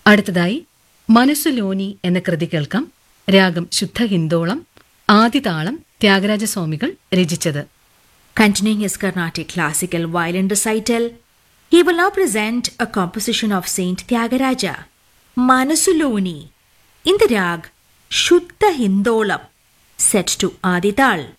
അടുത്തതായി മനസ്സുലോനി എന്ന കൃതി കേൾക്കാം. രാഗം ശുദ്ധ ഹിന്ദോളം, ആദിതാളം ത്യാഗരാജസ്വാമികൾ രചിച്ചത്. Continuing his Carnatic classical violin recital, he will now present a composition of Saint Tyagaraja, Manasuloni, in the rag Shuddha Hindolam, set to Adital.